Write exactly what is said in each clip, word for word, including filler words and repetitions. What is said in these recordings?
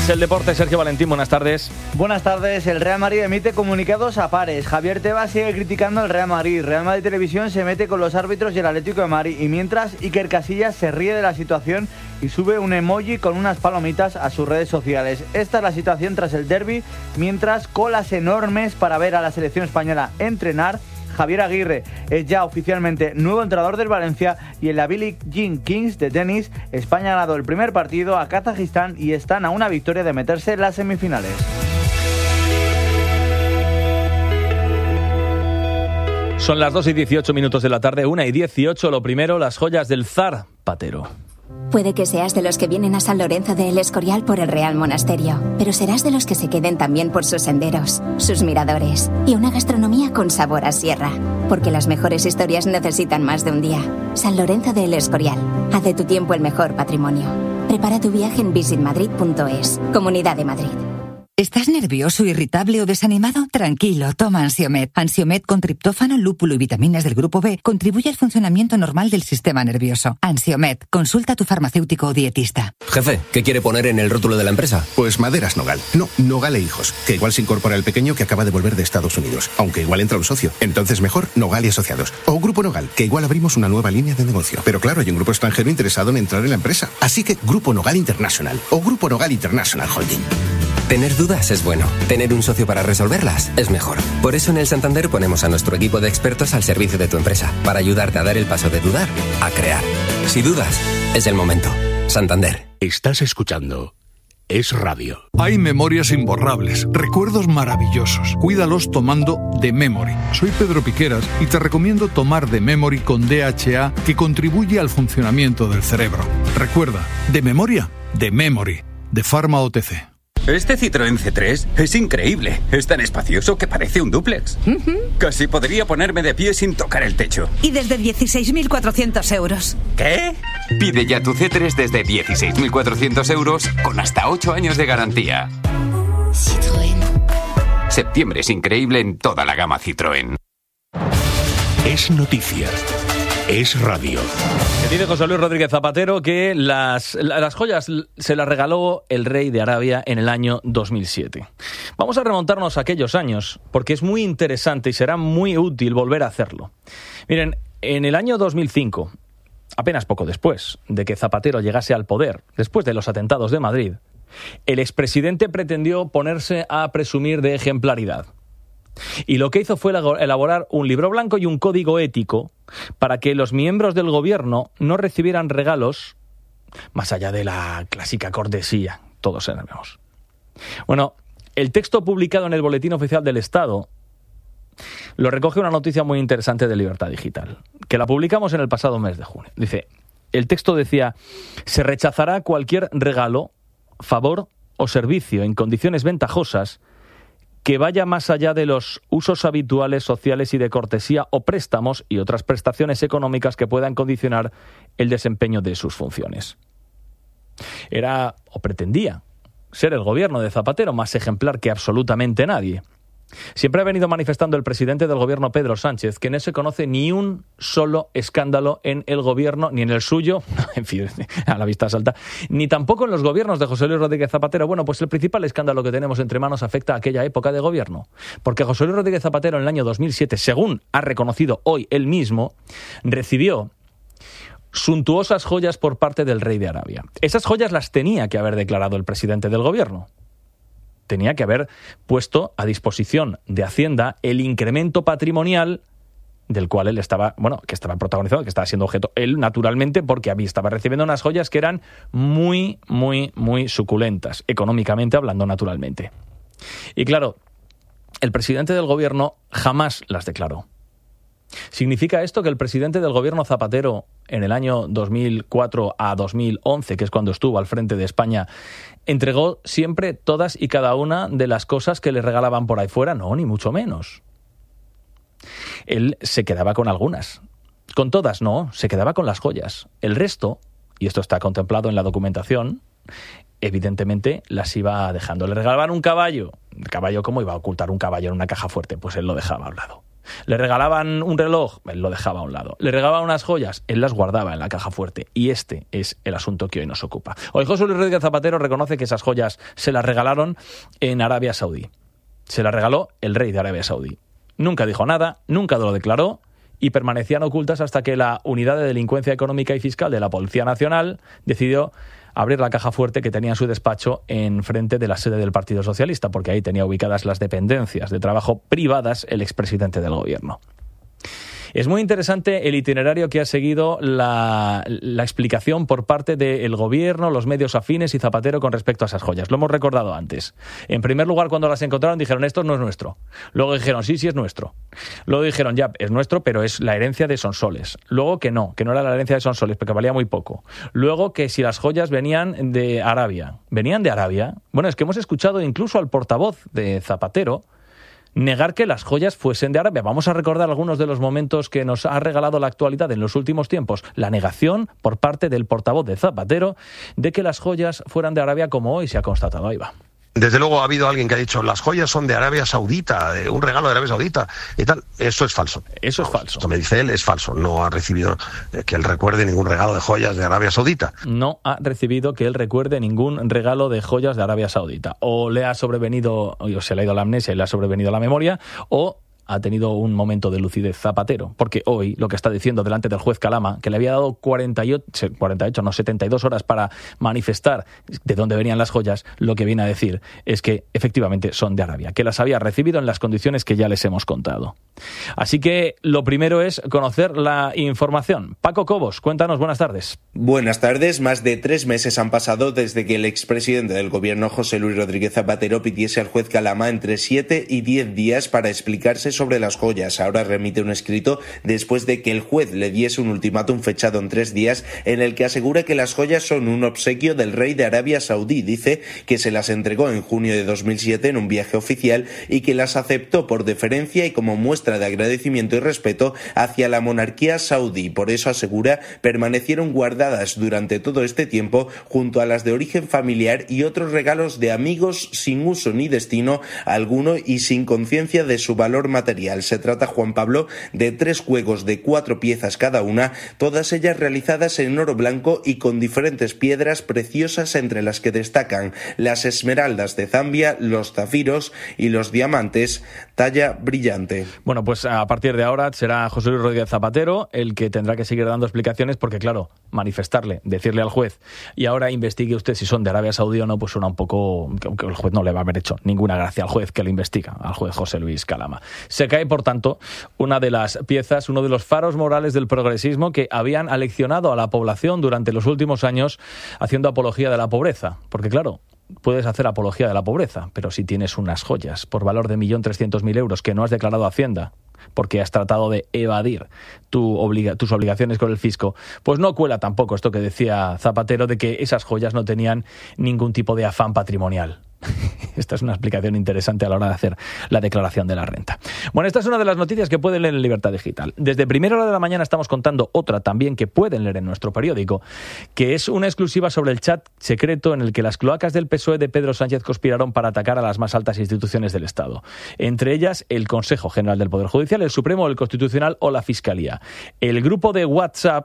más el deporte. Sergio Valentín, buenas tardes. Buenas tardes. El Real Madrid emite comunicados a pares. Javier Tebas sigue criticando al Real Madrid. Real Madrid Televisión se mete con los árbitros y el Atlético de Madrid. Y mientras, Iker Casillas se ríe de la situación y sube un emoji con unas palomitas a sus redes sociales. Esta es la situación tras el derbi, mientras colas enormes para ver a la selección española entrenar. Javier Aguirre es ya oficialmente nuevo entrenador del Valencia y en la Billie Jean Kings de tenis, España ha ganado el primer partido a Kazajistán y están a una victoria de meterse en las semifinales. Son las dos y dieciocho minutos de la tarde, una y dieciocho. Lo primero, las joyas del zar Patero. Puede que seas de los que vienen a San Lorenzo de El Escorial por el Real Monasterio, pero serás de los que se queden también por sus senderos, sus miradores y una gastronomía con sabor a sierra. Porque las mejores historias necesitan más de un día. San Lorenzo de El Escorial. Haz de tu tiempo el mejor patrimonio. Prepara tu viaje en visit madrid punto es. Comunidad de Madrid. ¿Estás nervioso, irritable o desanimado? Tranquilo, toma Ansiomed. Ansiomed con triptófano, lúpulo y vitaminas del grupo B contribuye al funcionamiento normal del sistema nervioso. Ansiomed, consulta a tu farmacéutico o dietista. Jefe, ¿qué quiere poner en el rótulo de la empresa? Pues Maderas Nogal. No, Nogal e Hijos, que igual se incorpora el pequeño que acaba de volver de Estados Unidos, aunque igual entra un socio. Entonces mejor Nogal y Asociados. O Grupo Nogal, que igual abrimos una nueva línea de negocio. Pero claro, hay un grupo extranjero interesado en entrar en la empresa. Así que Grupo Nogal International o Grupo Nogal International Holding. Tener dudas es bueno. Tener un socio para resolverlas es mejor. Por eso en el Santander ponemos a nuestro equipo de expertos al servicio de tu empresa, para ayudarte a dar el paso de dudar a crear. Si dudas, es el momento. Santander. Estás escuchando Es Radio. Hay memorias imborrables, recuerdos maravillosos. Cuídalos tomando The Memory. Soy Pedro Piqueras y te recomiendo tomar The Memory con D H A, que contribuye al funcionamiento del cerebro. Recuerda, de memoria, The Memory, de Pharma O T C. Este Citroën C tres es increíble. Es tan espacioso que parece un dúplex. Uh-huh. Casi podría ponerme de pie sin tocar el techo. Y desde dieciséis mil cuatrocientos euros. ¿Qué? Pide ya tu C tres desde dieciséis mil cuatrocientos euros con hasta ocho años de garantía. Citroën. Septiembre es increíble en toda la gama Citroën. Es noticia. Es radio. Dice José Luis Rodríguez Zapatero que las, las joyas se las regaló el rey de Arabia en el año dos mil siete. Vamos a remontarnos a aquellos años, porque es muy interesante y será muy útil volver a hacerlo. Miren, en el año dos mil cinco, apenas poco después de que Zapatero llegase al poder, después de los atentados de Madrid, el expresidente pretendió ponerse a presumir de ejemplaridad. Y lo que hizo fue elaborar un libro blanco y un código ético para que los miembros del gobierno no recibieran regalos más allá de la clásica cortesía. Todos sabemos. Bueno, el texto publicado en el Boletín Oficial del Estado lo recoge una noticia muy interesante de Libertad Digital, que la publicamos en el pasado mes de junio. Dice, el texto decía: se rechazará cualquier regalo, favor o servicio en condiciones ventajosas que vaya más allá de los usos habituales, sociales y de cortesía o préstamos y otras prestaciones económicas que puedan condicionar el desempeño de sus funciones. Era, o pretendía, ser el gobierno de Zapatero más ejemplar que absolutamente nadie. Siempre ha venido manifestando el presidente del gobierno, Pedro Sánchez, que no se conoce ni un solo escándalo en el gobierno, ni en el suyo, en fin, a la vista salta, ni tampoco en los gobiernos de José Luis Rodríguez Zapatero. Bueno, pues el principal escándalo que tenemos entre manos afecta a aquella época de gobierno, porque José Luis Rodríguez Zapatero en el año dos mil siete, según ha reconocido hoy él mismo, recibió suntuosas joyas por parte del rey de Arabia. Esas joyas las tenía que haber declarado el presidente del gobierno. Tenía que haber puesto a disposición de Hacienda el incremento patrimonial del cual él estaba, bueno, que estaba protagonizado, que estaba siendo objeto él, naturalmente, porque había, estaba recibiendo unas joyas que eran muy, muy, muy suculentas, económicamente hablando, naturalmente. Y claro, el presidente del gobierno jamás las declaró. ¿Significa esto que el presidente del gobierno Zapatero en el año dos mil cuatro a dos mil once, que es cuando estuvo al frente de España, entregó siempre todas y cada una de las cosas que le regalaban por ahí fuera? No, ni mucho menos. Él se quedaba con algunas. Con todas no, se quedaba con las joyas. El resto, y esto está contemplado en la documentación, evidentemente las iba dejando. Le regalaban un caballo. ¿El caballo cómo iba a ocultar un caballo en una caja fuerte? Pues él lo dejaba a un lado. Le regalaban un reloj, él lo dejaba a un lado. Le regalaban unas joyas, él las guardaba en la caja fuerte. Y este es el asunto que hoy nos ocupa. Hoy José Luis Rodríguez Zapatero reconoce que esas joyas se las regalaron en Arabia Saudí. Se las regaló el rey de Arabia Saudí. Nunca dijo nada, nunca lo declaró y permanecían ocultas hasta que la Unidad de Delincuencia Económica y Fiscal de la Policía Nacional decidió abrir la caja fuerte que tenía en su despacho en frente de la sede del Partido Socialista, porque ahí tenía ubicadas las dependencias de trabajo privadas el expresidente del gobierno. Es muy interesante el itinerario que ha seguido la, la explicación por parte del gobierno, los medios afines y Zapatero con respecto a esas joyas. Lo hemos recordado antes. En primer lugar, cuando las encontraron, dijeron, esto no es nuestro. Luego dijeron, sí, sí es nuestro. Luego dijeron, ya, es nuestro, pero es la herencia de Sonsoles. Luego que no, que no era la herencia de Sonsoles, porque valía muy poco. Luego que si las joyas venían de Arabia. ¿Venían de Arabia? Bueno, es que hemos escuchado incluso al portavoz de Zapatero negar que las joyas fuesen de Arabia. Vamos a recordar algunos de los momentos que nos ha regalado la actualidad en los últimos tiempos. La negación por parte del portavoz de Zapatero de que las joyas fueran de Arabia, como hoy se ha constatado. Ahí va. Desde luego ha habido alguien que ha dicho las joyas son de Arabia Saudita, un regalo de Arabia Saudita y tal. Eso es falso. Eso es falso. Esto me dice él, es falso. No ha recibido que él recuerde ningún regalo de joyas de Arabia Saudita. No ha recibido que él recuerde ningún regalo de joyas de Arabia Saudita. O le ha sobrevenido, o se le ha ido la amnesia y le ha sobrevenido la memoria, o ha tenido un momento de lucidez Zapatero, porque hoy lo que está diciendo delante del juez Calama, que le había dado cuarenta y ocho, cuarenta y ocho, no, setenta y dos horas para manifestar de dónde venían las joyas, lo que viene a decir es que efectivamente son de Arabia, que las había recibido en las condiciones que ya les hemos contado. Así que lo primero es conocer la información. Paco Cobos, cuéntanos, buenas tardes. Buenas tardes. Más de tres meses han pasado desde que el expresidente del gobierno, José Luis Rodríguez Zapatero, pidiese al juez Calama entre siete y diez días para explicarse sobre las joyas. Ahora remite un escrito después de que el juez le diese un ultimátum fechado en tres días en el que asegura que las joyas son un obsequio del rey de Arabia Saudí. Dice que se las entregó en junio de dos mil siete en un viaje oficial y que las aceptó por deferencia y como muestra de agradecimiento y respeto hacia la monarquía saudí. Por eso, asegura, permanecieron guardadas durante todo este tiempo junto a las de origen familiar y otros regalos de amigos sin uso ni destino alguno y sin conciencia de su valor material. Se trata, Juan Pablo, de tres juegos de cuatro piezas cada una, todas ellas realizadas en oro blanco y con diferentes piedras preciosas, entre las que destacan las esmeraldas de Zambia, los zafiros y los diamantes talla brillante. Bueno, pues a partir de ahora será José Luis Rodríguez Zapatero el que tendrá que seguir dando explicaciones, porque claro, manifestarle, decirle al juez y ahora investigue usted si son de Arabia Saudí o no, pues suena un poco que el juez no le va a haber hecho ninguna gracia al juez que le investiga, al juez José Luis Calama. Se cae, por tanto, una de las piezas, uno de los faros morales del progresismo que habían aleccionado a la población durante los últimos años haciendo apología de la pobreza. Porque claro, puedes hacer apología de la pobreza, pero si tienes unas joyas por valor de un millón trescientos mil euros que no has declarado a Hacienda porque has tratado de evadir tu obliga- tus obligaciones con el fisco, pues no cuela tampoco esto que decía Zapatero de que esas joyas no tenían ningún tipo de afán patrimonial. Esta es una explicación interesante a la hora de hacer la declaración de la renta. Bueno, esta es una de las noticias que pueden leer en Libertad Digital. Desde primera hora de la mañana estamos contando otra también que pueden leer en nuestro periódico, que es una exclusiva sobre el chat secreto en el que las cloacas del P S O E de Pedro Sánchez conspiraron para atacar a las más altas instituciones del Estado. Entre ellas, el Consejo General del Poder Judicial, el Supremo, el Constitucional o la Fiscalía. El grupo de WhatsApp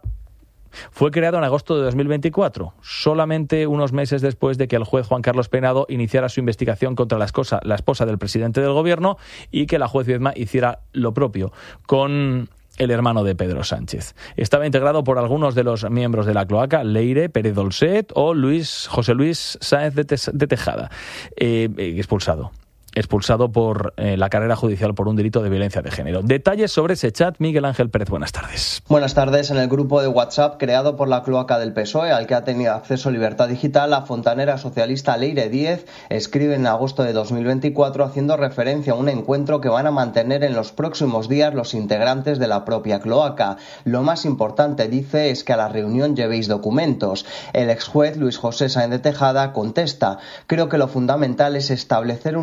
fue creado en agosto de dos mil veinticuatro, solamente unos meses después de que el juez Juan Carlos Peinado iniciara su investigación contra la esposa, la esposa del presidente del gobierno y que la juez Viedma hiciera lo propio con el hermano de Pedro Sánchez. Estaba integrado por algunos de los miembros de la cloaca, Leire, Pérez Dolcet o Luis José Luis Sáenz de, Te- de Tejada, eh, expulsado. expulsado por eh, la carrera judicial por un delito de violencia de género. Detalles sobre ese chat, Miguel Ángel Pérez, buenas tardes. Buenas tardes. En el grupo de WhatsApp creado por la cloaca del P S O E, al que ha tenido acceso Libertad Digital, la fontanera socialista Leire Díez escribe en agosto de dos mil veinticuatro haciendo referencia a un encuentro que van a mantener en los próximos días los integrantes de la propia cloaca. Lo más importante, dice, es que a la reunión llevéis documentos. El exjuez Luis José Sáenz de Tejada contesta: creo que lo fundamental es establecer una estrategia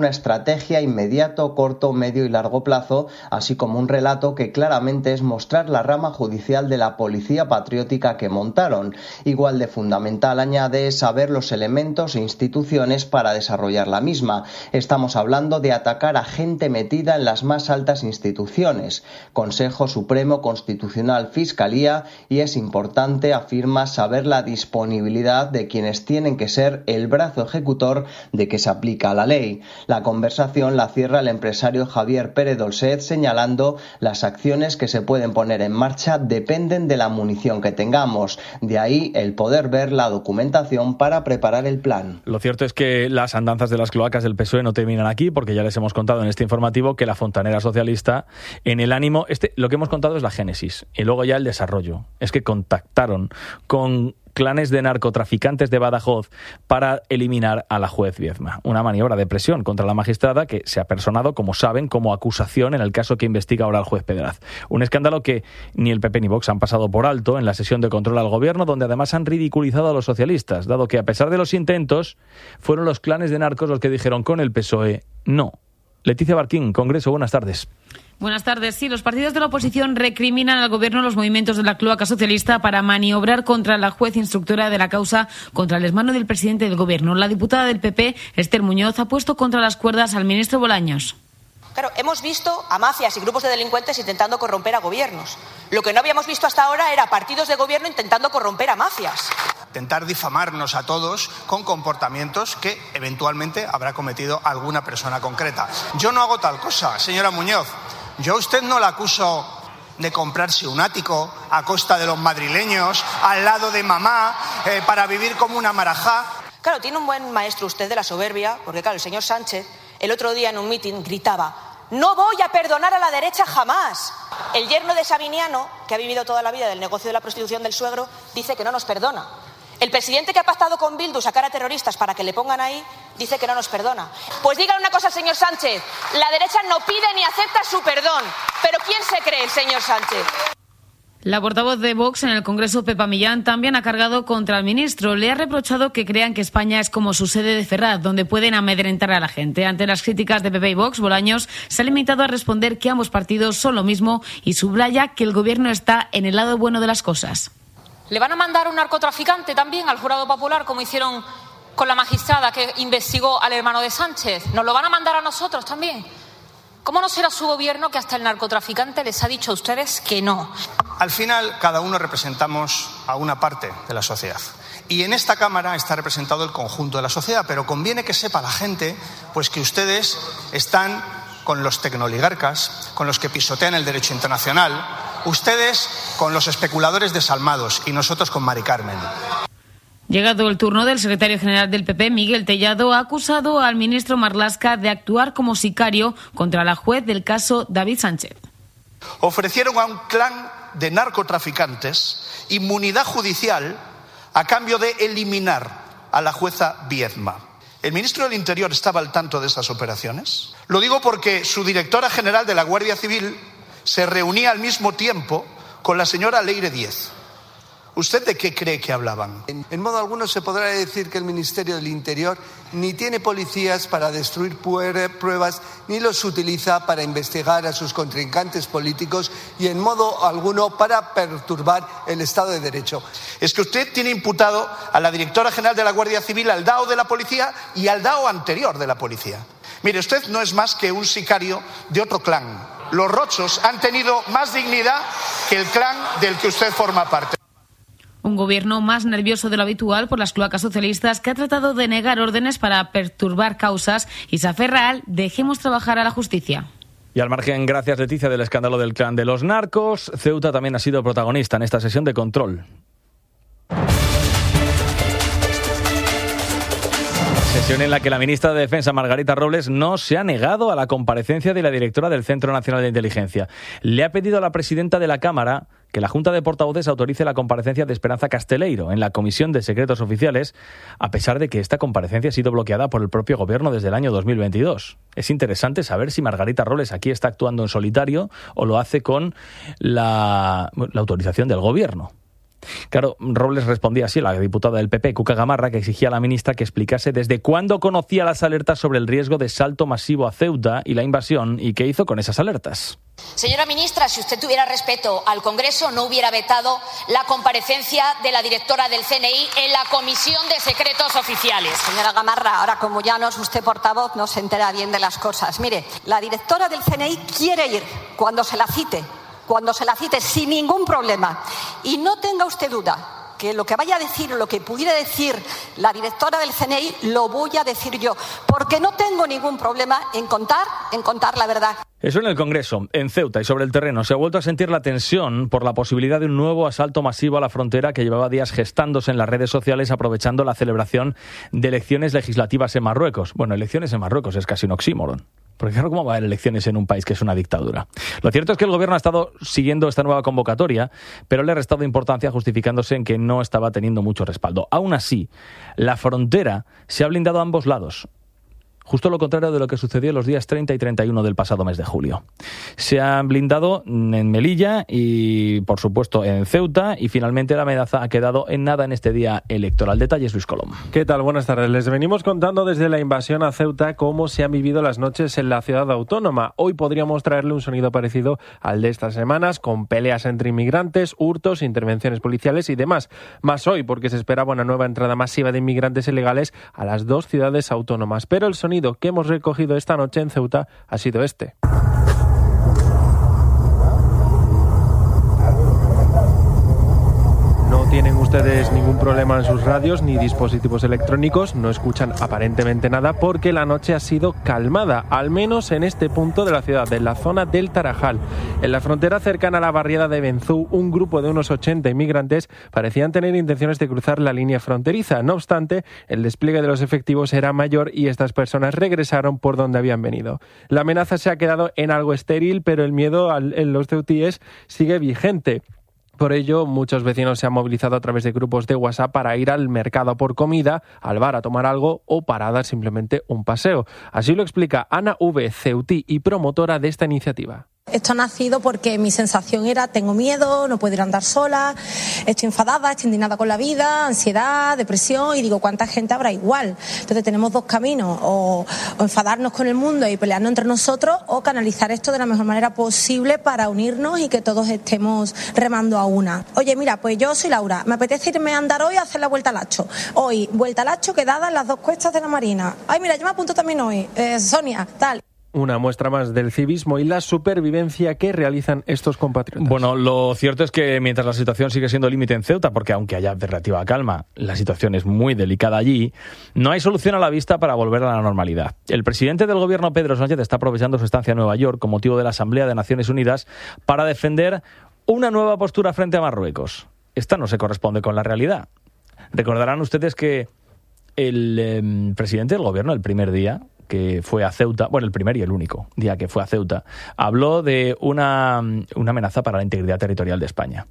estrategia inmediato, corto, medio y largo plazo, así como un relato que claramente es mostrar la rama judicial de la policía patriótica que montaron. Igual de fundamental, añade, es saber los elementos e instituciones para desarrollar la misma. Estamos hablando de atacar a gente metida en las más altas instituciones, Consejo Supremo, Constitucional, Fiscalía, y es importante, afirma, saber la disponibilidad de quienes tienen que ser el brazo ejecutor de que se aplica la ley. La conversación la cierra el empresario Javier Pérez Dolcet, señalando las acciones que se pueden poner en marcha dependen de la munición que tengamos. De ahí el poder ver la documentación para preparar el plan. Lo cierto es que las andanzas de las cloacas del P S O E no terminan aquí, porque ya les hemos contado en este informativo que la fontanera socialista, en el ánimo, este, lo que hemos contado es la génesis y luego ya el desarrollo. Es que contactaron con clanes de narcotraficantes de Badajoz para eliminar a la juez Viedma. Una maniobra de presión contra la magistrada que se ha personado, como saben, como acusación en el caso que investiga ahora el juez Pedraz. Un escándalo que ni el P P ni Vox han pasado por alto en la sesión de control al gobierno, donde además han ridiculizado a los socialistas, dado que a pesar de los intentos, fueron los clanes de narcos los que dijeron con el P S O E no. Leticia Barquín, Congreso, buenas tardes. Buenas tardes. Sí, los partidos de la oposición recriminan al gobierno los movimientos de la cloaca socialista para maniobrar contra la juez instructora de la causa contra el hermano del presidente del gobierno. La diputada del P P, Esther Muñoz, ha puesto contra las cuerdas al ministro Bolaños. Claro, hemos visto a mafias y grupos de delincuentes intentando corromper a gobiernos. Lo que no habíamos visto hasta ahora era partidos de gobierno intentando corromper a mafias. Intentar difamarnos a todos con comportamientos que eventualmente habrá cometido alguna persona concreta. Yo no hago tal cosa, señora Muñoz. Yo a usted no la acuso de comprarse un ático a costa de los madrileños, al lado de mamá, eh, para vivir como una marajá. Claro, tiene un buen maestro usted de la soberbia, porque claro, el señor Sánchez el otro día en un mitin gritaba: no voy a perdonar a la derecha jamás. El yerno de Sabiniano, que ha vivido toda la vida del negocio de la prostitución del suegro, dice que no nos perdona. El presidente que ha pactado con Bildu sacar a terroristas para que le pongan ahí, dice que no nos perdona. Pues diga una cosa, señor Sánchez, la derecha no pide ni acepta su perdón. ¿Pero quién se cree el señor Sánchez? La portavoz de Vox en el Congreso, Pepa Millán, también ha cargado contra el ministro. Le ha reprochado que crean que España es como su sede de Ferraz, donde pueden amedrentar a la gente. Ante las críticas de P P y Vox, Bolaños se ha limitado a responder que ambos partidos son lo mismo y subraya que el gobierno está en el lado bueno de las cosas. ¿Le van a mandar a un narcotraficante también al jurado popular, como hicieron con la magistrada que investigó al hermano de Sánchez? ¿Nos lo van a mandar a nosotros también? ¿Cómo no será su gobierno que hasta el narcotraficante les ha dicho a ustedes que no? Al final, cada uno representamos a una parte de la sociedad. Y en esta Cámara está representado el conjunto de la sociedad, pero conviene que sepa la gente pues que ustedes están con los tecnooligarcas, con los que pisotean el derecho internacional, ustedes con los especuladores desalmados y nosotros con Mari Carmen. Llegado el turno del secretario general del P P, Miguel Tellado, ha acusado al ministro Marlaska de actuar como sicario contra la juez del caso David Sánchez. Ofrecieron a un clan de narcotraficantes inmunidad judicial a cambio de eliminar a la jueza Viedma. ¿El ministro del Interior estaba al tanto de estas operaciones? Lo digo porque su directora general de la Guardia Civil se reunía al mismo tiempo con la señora Leire Díez. ¿Usted de qué cree que hablaban? En, en modo alguno se podrá decir que el Ministerio del Interior ni tiene policías para destruir pruebas, ni los utiliza para investigar a sus contrincantes políticos y en modo alguno para perturbar el Estado de Derecho. Es que usted tiene imputado a la directora general de la Guardia Civil, al D A O de la policía y al D A O anterior de la policía. Mire, usted no es más que un sicario de otro clan. Los Rochos han tenido más dignidad que el clan del que usted forma parte. Un gobierno más nervioso de lo habitual por las cloacas socialistas que ha tratado de negar órdenes para perturbar causas y se aferra al dejemos trabajar a la justicia. Y al margen, gracias Leticia, del escándalo del clan de los narcos, Ceuta también ha sido protagonista en esta sesión de control. Sesión en la que la ministra de Defensa, Margarita Robles, no se ha negado a la comparecencia de la directora del Centro Nacional de Inteligencia. Le ha pedido a la presidenta de la Cámara que la Junta de Portavoces autorice la comparecencia de Esperanza Casteleiro en la Comisión de Secretos Oficiales, a pesar de que esta comparecencia ha sido bloqueada por el propio Gobierno desde el año dos mil veintidós. Es interesante saber si Margarita Robles aquí está actuando en solitario o lo hace con la, la autorización del Gobierno. Claro, Robles respondía así a la diputada del P P, Cuca Gamarra, que exigía a la ministra que explicase desde cuándo conocía las alertas sobre el riesgo de salto masivo a Ceuta y la invasión y qué hizo con esas alertas. Señora ministra, si usted tuviera respeto al Congreso, no hubiera vetado la comparecencia de la directora del C N I en la Comisión de Secretos Oficiales. Señora Gamarra, ahora como ya no es usted portavoz, no se entera bien de las cosas. Mire, la directora del C N I quiere ir cuando se la cite, cuando se la cite sin ningún problema. Y no tenga usted duda que lo que vaya a decir o lo que pudiera decir la directora del C N I lo voy a decir yo, porque no tengo ningún problema en contar, en contar la verdad. Eso en el Congreso, en Ceuta y sobre el terreno. Se ha vuelto a sentir la tensión por la posibilidad de un nuevo asalto masivo a la frontera que llevaba días gestándose en las redes sociales aprovechando la celebración de elecciones legislativas en Marruecos. Bueno, elecciones en Marruecos es casi un oxímoron. Porque claro, ¿cómo va a haber elecciones en un país que es una dictadura? Lo cierto es que el gobierno ha estado siguiendo esta nueva convocatoria, pero le ha restado importancia justificándose en que no estaba teniendo mucho respaldo. Aún así, la frontera se ha blindado a ambos lados. Justo lo contrario de lo que sucedió los días treinta y treinta y uno del pasado mes de julio. Se han blindado en Melilla y, por supuesto, en Ceuta, y finalmente la amenaza ha quedado en nada en este día electoral. Detalles, Luis Colom. ¿Qué tal? Buenas tardes. Les venimos contando desde la invasión a Ceuta cómo se han vivido las noches en la ciudad autónoma. Hoy podríamos traerle un sonido parecido al de estas semanas, con peleas entre inmigrantes, hurtos, intervenciones policiales y demás. Más hoy, porque se esperaba una nueva entrada masiva de inmigrantes ilegales a las dos ciudades autónomas. Pero el sonido que hemos recogido esta noche en Ceuta ha sido este. No tienen ustedes ningún problema en sus radios ni dispositivos electrónicos, no escuchan aparentemente nada porque la noche ha sido calmada, al menos en este punto de la ciudad, en la zona del Tarajal. En la frontera cercana a la barriada de Benzú, un grupo de unos ochenta inmigrantes parecían tener intenciones de cruzar la línea fronteriza. No obstante, el despliegue de los efectivos era mayor y estas personas regresaron por donde habían venido. La amenaza se ha quedado en algo estéril, pero el miedo en los ceutíes sigue vigente. Por ello, muchos vecinos se han movilizado a través de grupos de WhatsApp para ir al mercado por comida, al bar a tomar algo o para dar simplemente un paseo. Así lo explica Ana V., ceutí y promotora de esta iniciativa. Esto ha nacido porque mi sensación era: tengo miedo, no puedo ir a andar sola, estoy enfadada, estoy indignada con la vida, ansiedad, depresión, y digo, ¿cuánta gente habrá igual? Entonces tenemos dos caminos, o, o enfadarnos con el mundo y pelearnos entre nosotros, o canalizar esto de la mejor manera posible para unirnos y que todos estemos remando a una. Oye, mira, pues yo soy Laura, me apetece irme a andar hoy a hacer la vuelta al Hacho. Hoy, vuelta al Hacho quedada en las dos cuestas de la Marina. Ay, mira, yo me apunto también hoy, eh, Sonia, tal. Una muestra más del civismo y la supervivencia que realizan estos compatriotas. Bueno, lo cierto es que mientras la situación sigue siendo límite en Ceuta, porque aunque haya relativa calma, la situación es muy delicada allí, no hay solución a la vista para volver a la normalidad. El presidente del gobierno, Pedro Sánchez, está aprovechando su estancia en Nueva York con motivo de la Asamblea de Naciones Unidas para defender una nueva postura frente a Marruecos. Esta no se corresponde con la realidad. Recordarán ustedes que el eh, presidente del gobierno, el primer día que fue a Ceuta, bueno, el primer y el único día que fue a Ceuta, habló de una, una amenaza para la integridad territorial de España.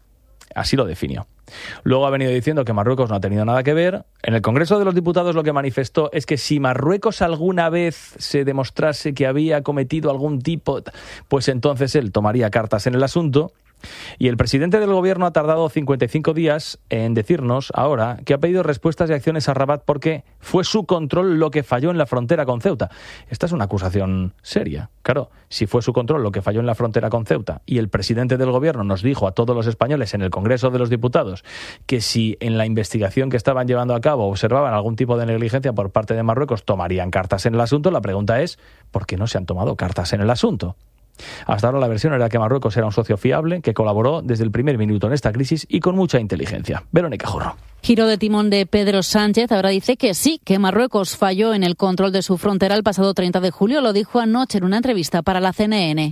Así lo definió. Luego ha venido diciendo que Marruecos no ha tenido nada que ver. En el Congreso de los Diputados lo que manifestó es que si Marruecos alguna vez se demostrase que había cometido algún tipo, pues entonces él tomaría cartas en el asunto. Y el presidente del gobierno ha tardado cincuenta y cinco días en decirnos ahora que ha pedido respuestas y acciones a Rabat porque fue su control lo que falló en la frontera con Ceuta. Esta es una acusación seria. Claro, si fue su control lo que falló en la frontera con Ceuta y el presidente del gobierno nos dijo a todos los españoles en el Congreso de los Diputados que si en la investigación que estaban llevando a cabo observaban algún tipo de negligencia por parte de Marruecos tomarían cartas en el asunto, la pregunta es ¿por qué no se han tomado cartas en el asunto? Hasta ahora la versión era que Marruecos era un socio fiable que colaboró desde el primer minuto en esta crisis y con mucha inteligencia. Verónica Jorro. Giro de timón de Pedro Sánchez ahora dice que sí, que Marruecos falló en el control de su frontera el pasado treinta de julio. Lo dijo anoche en una entrevista para la C N N.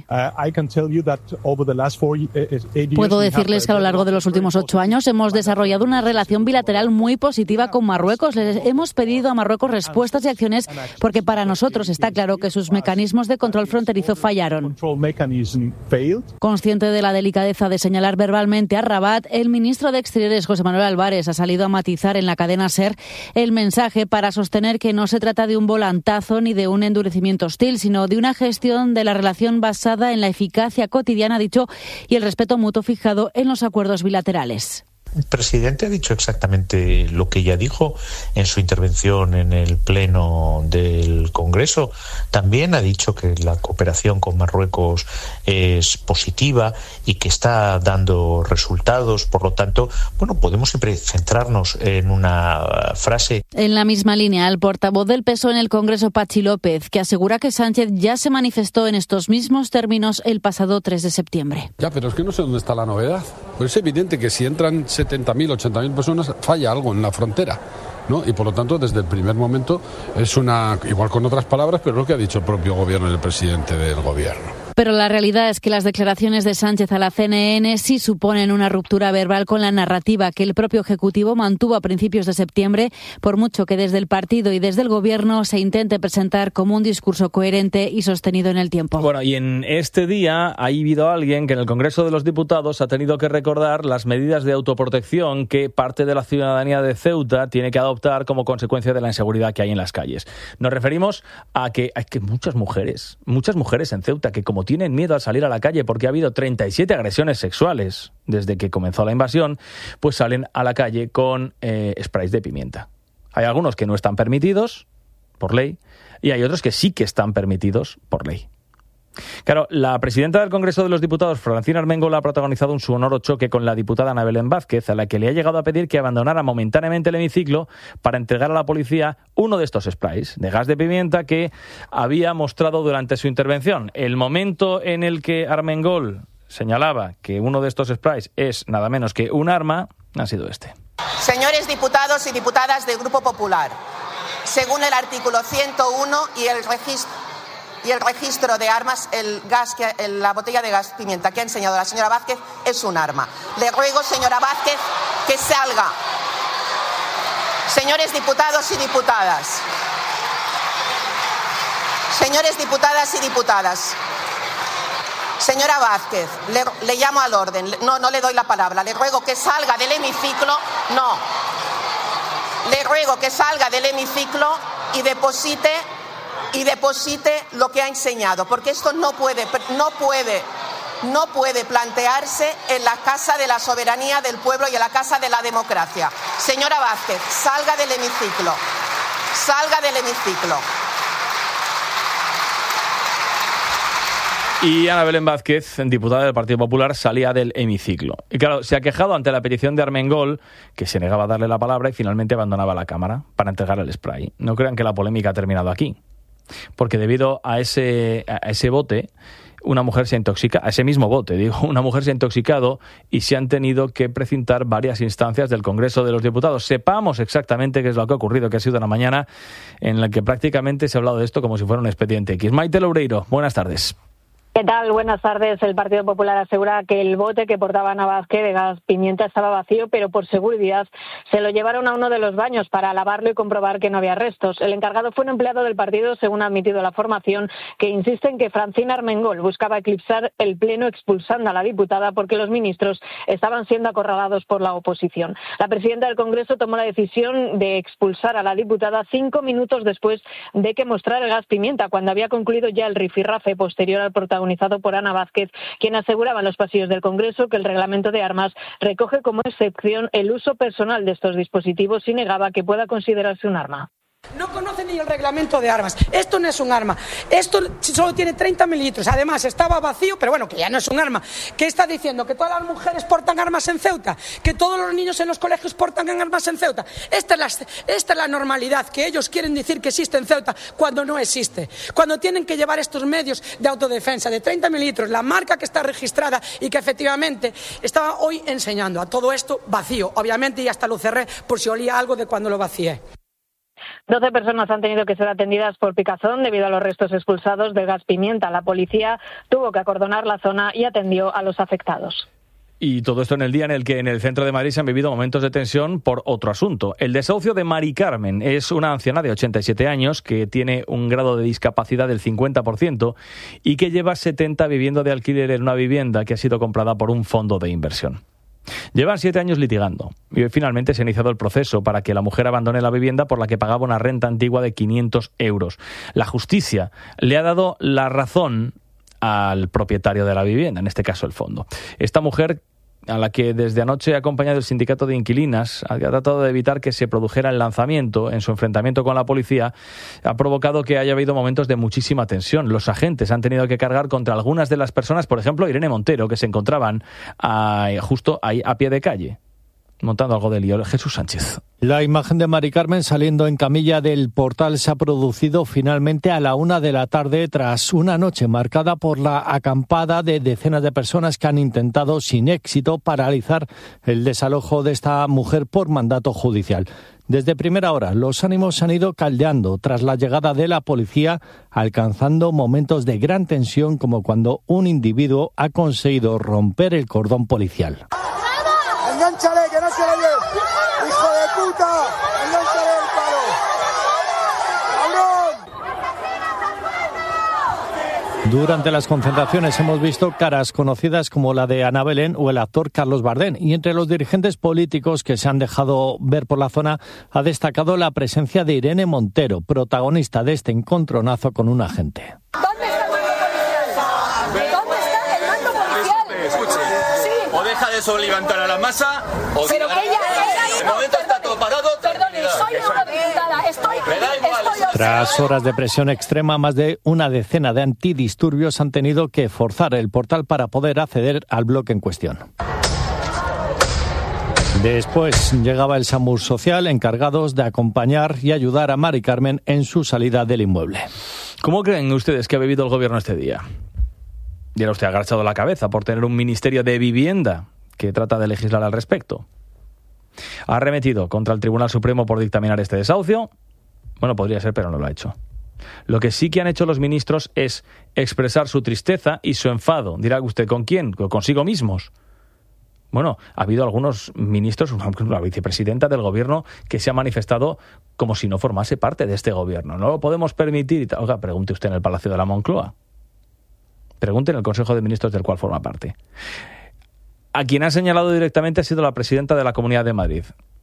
Puedo decirles que a lo largo de los últimos ocho años hemos desarrollado una relación bilateral muy positiva con Marruecos. Les hemos pedido a Marruecos respuestas y acciones porque para nosotros está claro que sus mecanismos de control fronterizo fallaron. Consciente de la delicadeza de señalar verbalmente a Rabat, el ministro de Exteriores, José Manuel Álvarez, ha salido a matizar en la cadena SER el mensaje para sostener que no se trata de un volantazo ni de un endurecimiento hostil, sino de una gestión de la relación basada en la eficacia cotidiana, dicho, y el respeto mutuo fijado en los acuerdos bilaterales. El presidente ha dicho exactamente lo que ya dijo en su intervención en el Pleno del Congreso. También ha dicho que la cooperación con Marruecos es positiva y que está dando resultados. Por lo tanto, bueno, podemos siempre centrarnos en una frase. En la misma línea, el portavoz del P S O E en el Congreso, Patxi López, que asegura que Sánchez ya se manifestó en estos mismos términos el pasado tres de septiembre. Ya, pero es que no sé dónde está la novedad. Pues es evidente que si entran setenta mil, ochenta mil personas, falla algo en la frontera, ¿no? Y por lo tanto, desde el primer momento, es una, igual con otras palabras, pero es lo que ha dicho el propio gobierno y el presidente del gobierno. Pero la realidad es que las declaraciones de Sánchez a la C N N sí suponen una ruptura verbal con la narrativa que el propio Ejecutivo mantuvo a principios de septiembre, por mucho que desde el partido y desde el Gobierno se intente presentar como un discurso coherente y sostenido en el tiempo. Bueno, y en este día ha habido alguien que en el Congreso de los Diputados ha tenido que recordar las medidas de autoprotección que parte de la ciudadanía de Ceuta tiene que adoptar como consecuencia de la inseguridad que hay en las calles. Nos referimos a que hay que muchas mujeres, muchas mujeres en Ceuta que como tienen miedo al salir a la calle porque ha habido treinta y siete agresiones sexuales desde que comenzó la invasión, pues salen a la calle con eh, sprays de pimienta. Hay algunos que no están permitidos por ley y hay otros que sí que están permitidos por ley. Claro, la presidenta del Congreso de los Diputados, Francina Armengol, ha protagonizado un sonoro choque con la diputada Ana Belén Vázquez, a la que le ha llegado a pedir que abandonara momentáneamente el hemiciclo para entregar a la policía uno de estos sprays de gas de pimienta que había mostrado durante su intervención. El momento en el que Armengol señalaba que uno de estos sprays es nada menos que un arma ha sido este. Señores diputados y diputadas del Grupo Popular, según el artículo ciento uno y el registro y el registro de armas, el gas que, la botella de gas pimienta que ha enseñado la señora Vázquez es un arma. Le ruego, señora Vázquez, que salga. Señores diputados y diputadas, señores diputadas y diputadas, señora Vázquez, le, le llamo al orden, no, no le doy la palabra, le ruego que salga del hemiciclo, no, le ruego que salga del hemiciclo y deposite y deposite lo que ha enseñado, porque esto no puede, no puede, no puede plantearse en la Casa de la Soberanía del Pueblo y en la Casa de la Democracia. Señora Vázquez, salga del hemiciclo, salga del hemiciclo. Y Ana Belén Vázquez, diputada del Partido Popular, salía del hemiciclo. Y claro, se ha quejado ante la petición de Armengol, que se negaba a darle la palabra y finalmente abandonaba la Cámara para entregar el spray. No crean que la polémica ha terminado aquí, porque debido a ese, a ese bote, una mujer se intoxica, a ese mismo bote, digo, una mujer se ha intoxicado y se han tenido que precintar varias instancias del Congreso de los Diputados. Sepamos exactamente qué es lo que ha ocurrido, que ha sido una mañana en la que prácticamente se ha hablado de esto como si fuera un expediente X. Maite Loureiro, buenas tardes. ¿Qué tal? Buenas tardes. El Partido Popular asegura que el bote que portaba Ana Vázquez de gas pimienta estaba vacío, pero por seguridad se lo llevaron a uno de los baños para lavarlo y comprobar que no había restos. El encargado fue un empleado del partido, según ha admitido la formación, que insiste en que Francina Armengol buscaba eclipsar el Pleno expulsando a la diputada porque los ministros estaban siendo acorralados por la oposición. La presidenta del Congreso tomó la decisión de expulsar a la diputada cinco minutos después de que mostrara el gas pimienta, cuando había concluido ya el rifirrafe posterior al protagonizado por Ana Vázquez, quien aseguraba en los pasillos del Congreso que el reglamento de armas recoge como excepción el uso personal de estos dispositivos y negaba que pueda considerarse un arma. No conoce ni el reglamento de armas. Esto no es un arma. Esto solo tiene treinta mililitros. Además, estaba vacío, pero bueno, que ya no es un arma. ¿Qué está diciendo? ¿Que todas las mujeres portan armas en Ceuta? ¿Que todos los niños en los colegios portan armas en Ceuta? Esta es la, esta es la normalidad que ellos quieren decir que existe en Ceuta cuando no existe. Cuando tienen que llevar estos medios de autodefensa de treinta mililitros, la marca que está registrada y que efectivamente estaba hoy enseñando. A todo esto vacío, obviamente, y hasta lo cerré por si olía algo de cuando lo vacié. doce personas han tenido que ser atendidas por picazón debido a los restos expulsados del gas pimienta. La policía tuvo que acordonar la zona y atendió a los afectados. Y todo esto en el día en el que en el centro de Madrid se han vivido momentos de tensión por otro asunto. El desahucio de Mari Carmen es una anciana de ochenta y siete años que tiene un grado de discapacidad del cincuenta por ciento y que lleva setenta viviendo de alquiler en una vivienda que ha sido comprada por un fondo de inversión. Llevan siete años litigando y hoy finalmente se ha iniciado el proceso para que la mujer abandone la vivienda por la que pagaba una renta antigua de quinientos euros. La justicia le ha dado la razón al propietario de la vivienda, en este caso el fondo. Esta mujer a la que desde anoche ha acompañado el sindicato de inquilinas, ha tratado de evitar que se produjera el lanzamiento en su enfrentamiento con la policía, ha provocado que haya habido momentos de muchísima tensión. Los agentes han tenido que cargar contra algunas de las personas, por ejemplo, Irene Montero, que se encontraban a, justo ahí a pie de calle, montando algo de lío. Jesús Sánchez. La imagen de Mari Carmen saliendo en camilla del Portal se ha producido finalmente a la una de la tarde tras una noche marcada por la acampada de decenas de personas que han intentado sin éxito paralizar el desalojo de esta mujer por mandato judicial. Desde primera hora los ánimos se han ido caldeando tras la llegada de la policía, alcanzando momentos de gran tensión como cuando un individuo ha conseguido romper el cordón policial. ¡Engánchale, que no se lo lleve! ¡Hijo de puta! ¡Engánchale el palo! ¡Cabrón! Durante las concentraciones hemos visto caras conocidas como la de Ana Belén o el actor Carlos Bardén. Y entre los dirigentes políticos que se han dejado ver por la zona ha destacado la presencia de Irene Montero, protagonista de este encontronazo con un agente. ¿Dónde está el mando policial? ¿Dónde está el mando policial? Escuche, sí. O deja de levantar a la masa o... Pero que ella... De momento está todo parado. Perdone, soy eurodiputada, estoy... Me da igual. Estoy Tras horas de presión extrema, más de una decena de antidisturbios han tenido que forzar el portal para poder acceder al bloque en cuestión. Después llegaba el SAMUR social, encargados de acompañar y ayudar a Mari Carmen en su salida del inmueble. ¿Cómo creen ustedes que ha vivido el gobierno este día? Dirá usted, ha agachado la cabeza por tener un ministerio de vivienda que trata de legislar al respecto. Ha arremetido contra el Tribunal Supremo por dictaminar este desahucio. Bueno, podría ser, pero no lo ha hecho. Lo que sí que han hecho los ministros es expresar su tristeza y su enfado. Dirá usted, ¿con quién? ¿Consigo mismos? Bueno, ha habido algunos ministros, una vicepresidenta del gobierno, que se ha manifestado como si no formase parte de este gobierno. No lo podemos permitir. Oiga, pregunte usted en el Palacio de la Moncloa. Pregunte en el Consejo de Ministros del cual forma parte. A quien ha señalado directamente ha sido la presidenta de la Comunidad de Madrid.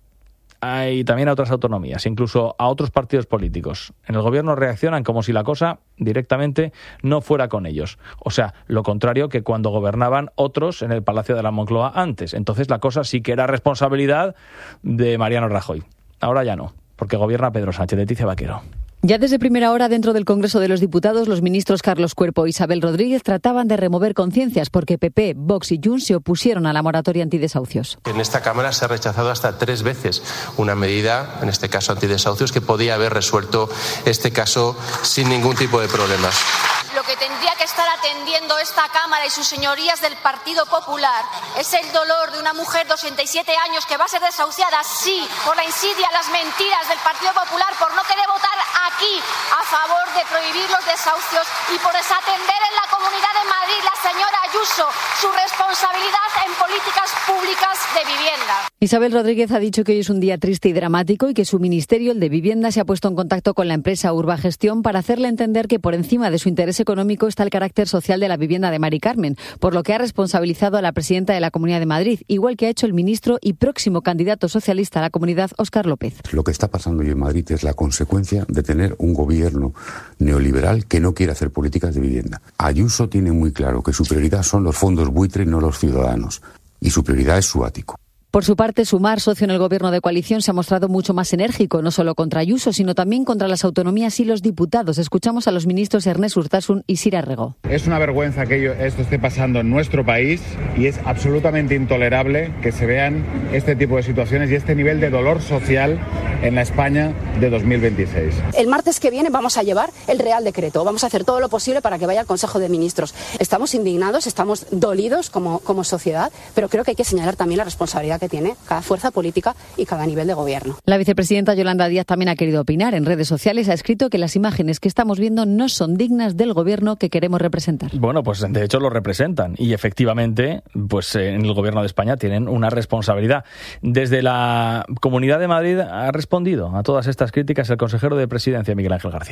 Y también a otras autonomías, incluso a otros partidos políticos. En el gobierno reaccionan como si la cosa directamente no fuera con ellos. O sea, lo contrario que cuando gobernaban otros en el Palacio de la Moncloa antes. Entonces la cosa sí que era responsabilidad de Mariano Rajoy. Ahora ya no, porque gobierna Pedro Sánchez. Leticia Vaquero. Ya desde primera hora dentro del Congreso de los Diputados, los ministros Carlos Cuerpo e Isabel Rodríguez trataban de remover conciencias porque P P, Vox y Junts se opusieron a la moratoria antidesahucios. En esta Cámara se ha rechazado hasta tres veces una medida, en este caso antidesahucios, que podía haber resuelto este caso sin ningún tipo de problemas. Lo que tendría que estar atendiendo esta Cámara y sus señorías del Partido Popular es el dolor de una mujer de ochenta y siete años que va a ser desahuciada, sí, por la insidia, las mentiras del Partido Popular, por no querer votar aquí a favor de prohibir los desahucios y por desatender en la Comunidad de Madrid, la señora Ayuso, su responsabilidad en políticas públicas de vivienda. Isabel Rodríguez ha dicho que hoy es un día triste y dramático y que su ministerio, el de Vivienda, se ha puesto en contacto con la empresa Urbagestión para hacerle entender que por encima de su interés económico está el carácter social de la vivienda de Mari Carmen, por lo que ha responsabilizado a la presidenta de la Comunidad de Madrid, igual que ha hecho el ministro y próximo candidato socialista a la comunidad, Óscar López. Lo que está pasando hoy en Madrid es la consecuencia de tener un gobierno neoliberal que no quiere hacer políticas de vivienda. Ayuso tiene muy claro que su prioridad son los fondos buitre y no los ciudadanos, y su prioridad es su ático. Por su parte, Sumar, socio en el gobierno de coalición, se ha mostrado mucho más enérgico, no solo contra Ayuso, sino también contra las autonomías y los diputados. Escuchamos a los ministros Ernest Urtasun y Sira Rego. Es una vergüenza que esto esté pasando en nuestro país y es absolutamente intolerable que se vean este tipo de situaciones y este nivel de dolor social en la España de dos mil veintiséis. El martes que viene vamos a llevar el Real Decreto. Vamos a hacer todo lo posible para que vaya al Consejo de Ministros. Estamos indignados, estamos dolidos como, como sociedad, pero creo que hay que señalar también la responsabilidad que tiene cada fuerza política y cada nivel de gobierno. La vicepresidenta Yolanda Díaz también ha querido opinar. En redes sociales ha escrito que las imágenes que estamos viendo no son dignas del gobierno que queremos representar. Bueno, pues de hecho lo representan y efectivamente pues en el gobierno de España tienen una responsabilidad. Desde la Comunidad de Madrid ha respondido a todas estas críticas el consejero de Presidencia, Miguel Ángel García.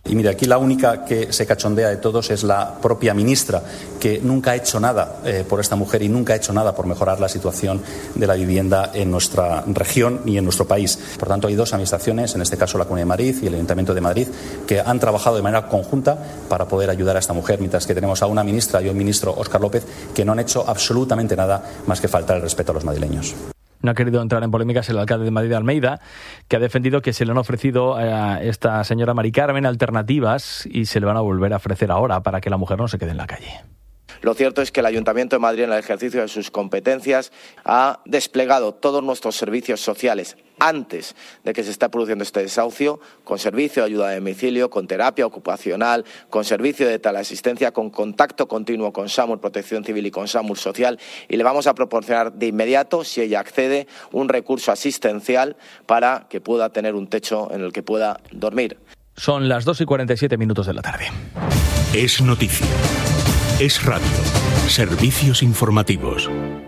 Y mire, aquí la única que se cachondea de todos es la propia ministra, que nunca ha hecho nada eh, por esta mujer y nunca ha hecho nada por mejorar la situación de la vivienda en nuestra región y en nuestro país. Por tanto, hay dos administraciones, en este caso la Comunidad de Madrid y el Ayuntamiento de Madrid, que han trabajado de manera conjunta para poder ayudar a esta mujer, mientras que tenemos a una ministra y un ministro, Óscar López, que no han hecho absolutamente nada más que faltar el respeto a los madrileños. No ha querido entrar en polémicas el alcalde de Madrid, Almeida, que ha defendido que se le han ofrecido a esta señora Mari Carmen alternativas y se le van a volver a ofrecer ahora para que la mujer no se quede en la calle. Lo cierto es que el Ayuntamiento de Madrid, en el ejercicio de sus competencias, ha desplegado todos nuestros servicios sociales antes de que se esté produciendo este desahucio, con servicio de ayuda a domicilio, con terapia ocupacional, con servicio de teleasistencia, con contacto continuo con SAMUR Protección Civil y con SAMUR Social, y le vamos a proporcionar de inmediato, si ella accede, un recurso asistencial para que pueda tener un techo en el que pueda dormir. Son las dos y cuarenta y siete minutos de la tarde. Es noticia. Es radio. Servicios informativos.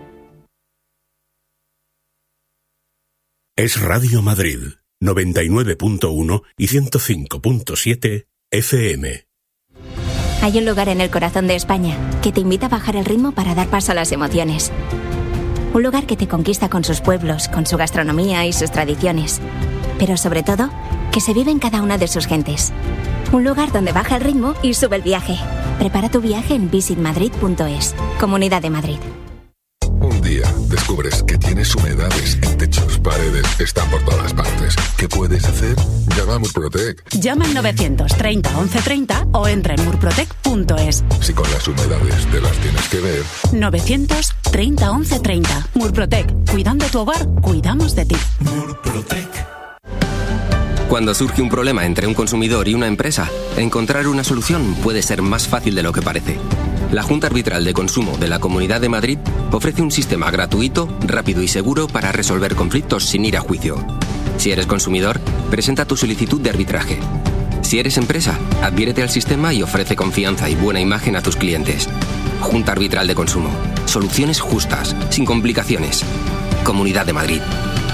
Es Radio Madrid, noventa y nueve punto uno y ciento cinco punto siete F M. Hay un lugar en el corazón de España que te invita a bajar el ritmo para dar paso a las emociones. Un lugar que te conquista con sus pueblos, con su gastronomía y sus tradiciones. Pero sobre todo, que se vive en cada una de sus gentes. Un lugar donde baja el ritmo y sube el viaje. Prepara tu viaje en visit madrid punto es. Comunidad de Madrid. Un día descubres que tienes humedades en techos, paredes, están por todas partes. ¿Qué puedes hacer? Llama a Murprotec. Llama al novecientos treinta once treinta o entra en murprotec punto es. Si con las humedades te las tienes que ver. novecientos treinta once treinta. Murprotec. Cuidando tu hogar, cuidamos de ti. Murprotec. Cuando surge un problema entre un consumidor y una empresa, encontrar una solución puede ser más fácil de lo que parece. La Junta Arbitral de Consumo de la Comunidad de Madrid ofrece un sistema gratuito, rápido y seguro para resolver conflictos sin ir a juicio. Si eres consumidor, presenta tu solicitud de arbitraje. Si eres empresa, adhiérete al sistema y ofrece confianza y buena imagen a tus clientes. Junta Arbitral de Consumo. Soluciones justas, sin complicaciones. Comunidad de Madrid.